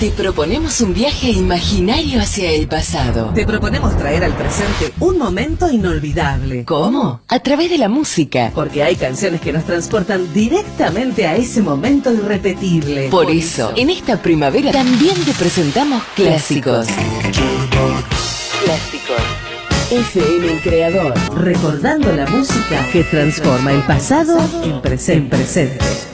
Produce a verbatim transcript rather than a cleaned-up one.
Te proponemos un viaje imaginario hacia el pasado. Te proponemos traer al presente un momento inolvidable. ¿Cómo? A través de la música. Porque hay canciones que nos transportan directamente a ese momento irrepetible. Por, Por eso, eso, en esta primavera también te presentamos clásicos. Clásicos. F M El Creador. Recordando la música que transforma el pasado en presente. En presente.